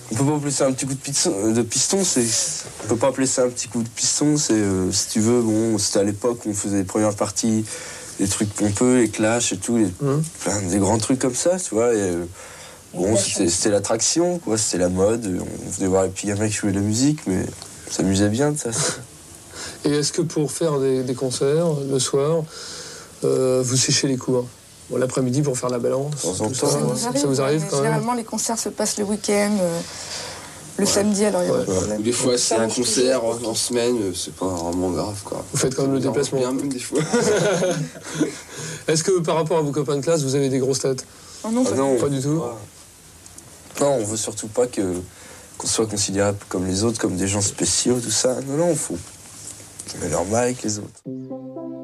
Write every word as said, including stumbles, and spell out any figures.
On peut pas appeler ça un petit coup de piston, de piston c'est... On peut pas appeler ça un petit coup de piston, c'est, euh, si tu veux, bon, c'était à l'époque où on faisait les premières parties, des trucs pompeux, les clashs et tout, les, mmh. plein, des grands trucs comme ça, tu vois, et, euh, bon, c'était, c'était l'attraction, quoi, c'était la mode, on venait voir les petits gamins qui jouaient de la musique, mais on s'amusait bien de ça. Et est-ce que pour faire des, des concerts, le soir, euh, vous séchez les cours? Bon, l'après-midi pour faire la balance, tout ça, ça, ça, nous arrive, ça vous arrive quand même? Généralement, les concerts se passent le week-end, euh, le ouais. samedi, alors il y a ouais. pas de problème. Des fois, c'est un concert en, en semaine, c'est pas vraiment grave, quoi. Vous faites quand même le déplacement? Bien, même des fois. Est-ce que par rapport à vos copains de classe, vous avez des grosses têtes? Oh non, ah pas, non, pas du tout. Pas. Non, on veut surtout pas que, qu'on soit considéré comme les autres, comme des gens spéciaux, tout ça. Non, non, faut... On est normal avec les autres.